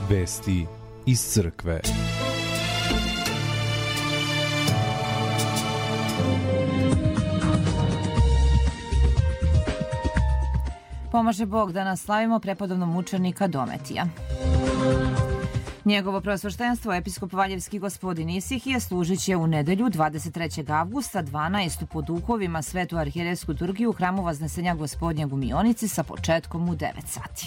Vesti iz crkve. Pomaže Bog da nas slavimo prepodobnog mučenika Dometija. Njegovo preosveštenstvo, episkop Valjevski gospodin Isihije, služit će u nedelju 23. avgusta 12. po duhovima Svetu arhijerejsku liturgiju u hramu Vaznesenja Gospodnjeg u Mionici sa početkom u 9 sati.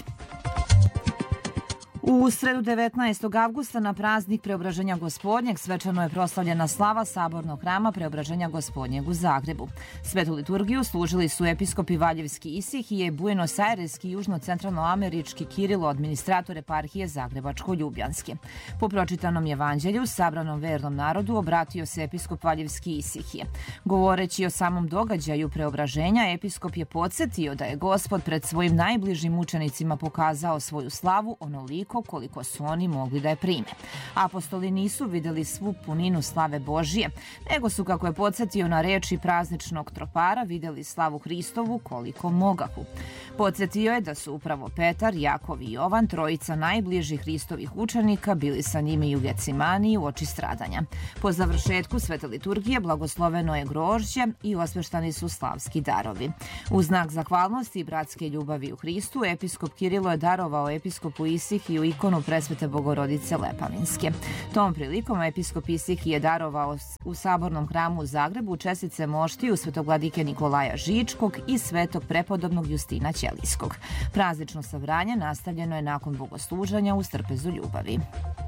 U sredu 19. avgusta na praznik Preobraženja Gospodnjeg svečano je proslavljena slava Sabornog hrama Preobraženja Gospodnjeg u Zagrebu. Svetu liturgiju služili su episkopi Valjevski Isihije, Buenos Aireski i južno-centralnoamerički Kirilo, administrator eparhije Zagrebačko-Ljubljanske. Po pročitanom evanđelju sabranom vernom narodu obratio se episkop Valjevski Isihije. Govoreći o samom događaju preobraženja, episkop je podsjetio da je Gospod pred svojim najbližim učenicima pokazao svoju slavu onoliko koliko su oni mogli da je prime. Apostoli nisu videli svu puninu slave Božije, nego su, kako je podsjetio na reči prazničnog tropara, videli slavu Hristovu koliko mogahu. Podsjetio je da su upravo Petar, Jakov i Jovan, trojica najbližih Hristovih učenika, bili sa njime i u Gecimaniji uoči stradanja. Po završetku svete liturgije blagosloveno je grožđe i osveštani su slavski darovi. U znak zahvalnosti i bratske ljubavi u Hristu, episkop Kirilo je darovao episkopu Isihiju ikonu Presvete Bogorodice Lepalinske. Tom prilikom episkop Isihije je darovao u Sabornom hramu u Zagrebu čestice moštiju svetogladike Nikolaja Žičkog i svetog prepodobnog Justina Ćelijskog. Praznično sabranje nastavljeno je nakon bogosluženja u Strpezu ljubavi.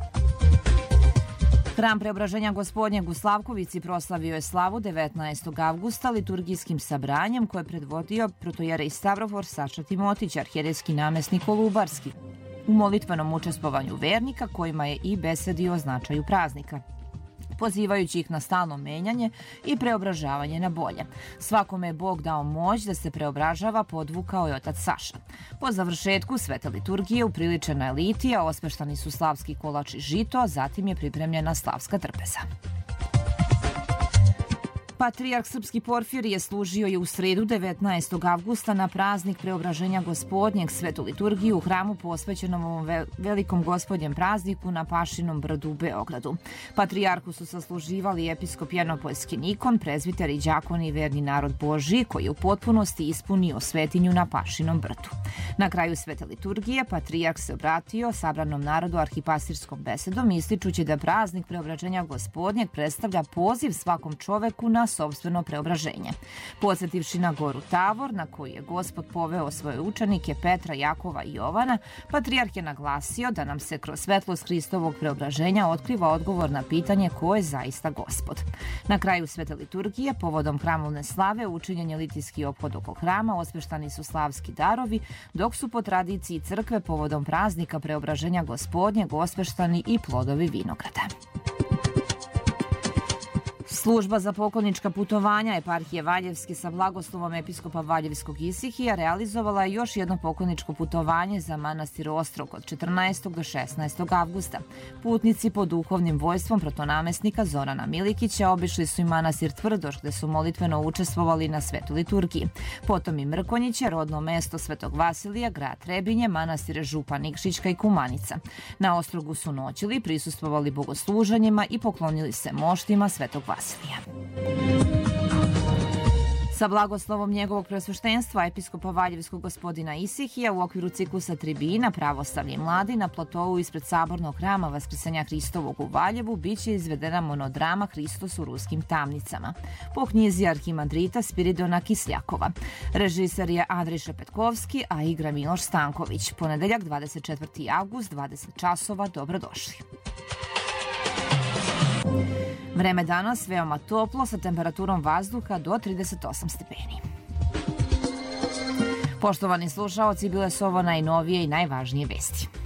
Hram Preobraženja Gospodnjeg u Slavkovici proslavio je slavu 19. avgusta liturgijskim sabranjem koje je predvodio protojerej Stavrofor Saša Timotić, arhijerejski namjesnik Kolubarski, u molitvenom učestvovanju vernika kojima je i besedio o značaju praznika, pozivajući ih na stalno menjanje i preobražavanje na bolje. Svakome je Bog dao moć da se preobražava, podvukao je otac Saša. Po završetku svete liturgije upriličena je litija, osveštani su slavski kolač i žito, a zatim je pripremljena slavska trpeza. Patrijarh Srpski Porfirije služio je u sredu 19. avgusta na praznik Preobraženja Gospodnjeg svetu liturgiju u hramu posvećenom ovom velikom gospodnjem prazniku na Pašinom brdu u Beogradu. Patrijarhu su sasluživali episkop Janopoljski Nikon, prezbiter i đakon i verni narod Božji koji je u potpunosti ispunio svetinju na Pašinom brdu. Na kraju svete liturgije patrijarh se obratio sabranom narodu arhipastirskom besedom, ističući da praznik Preobraženja Gospodnjeg predstavlja poziv svakom čoveku na sopstveno preobraženje. Podsjetivši na goru Tavor, na koju je Gospod poveo svoje učenike Petra, Jakova i Jovana, patrijarh je naglasio da nam se kroz svetlost Hristovog preobraženja otkriva odgovor na pitanje ko je zaista Gospod. Na kraju svete liturgije, povodom hramovne slave, učinjen je litijski ophod oko hrama, osveštani su slavski darovi, dok su po tradiciji crkve povodom praznika Preobraženja Gospodnjeg osveštani i plodovi vinograda. Služba za poklonička putovanja eparhije Valjevske sa blagoslovom episkopa Valjevskog Isihija realizovala je još jedno pokloničko putovanje za manastir Ostrog od 14. do 16. avgusta. Putnici pod duhovnim vojstvom protonamesnika Zorana Milikića obišli su i manastir Tvrdoš gde su molitveno učestvovali na svetu liturgiji. Potom i Mrkonjiće, rodno mesto Svetog Vasilija, grad Trebinje, manastire Župa Nikšićka i Kumanica. Na Ostrogu su noćili, prisustvovali bogosluženjima i poklonili se moštima Svetog Vasilija. Sa blagoslovom njegovog preosveštenstva episkopa Valjevskog gospodina Isihija u okviru ciklusa tribina Pravoslavlje i mladi na platovu ispred Sabornog hrama Vaskrsenja Hristovog u Valjevu biće izvedena monodrama Hristos u ruskim tamnicama po knjizi arhimandrita Spiridona Kisljakova. Režiser je Andrej Šepetkovski, a igra Miloš Stanković. Ponedeljak 24. avgust, 20 časova. Dobrodošli. Vreme danas veoma toplo sa temperaturom vazduha do 38 stepeni. Poštovani slušaoci, bile su ovo najnovije i najvažnije vesti.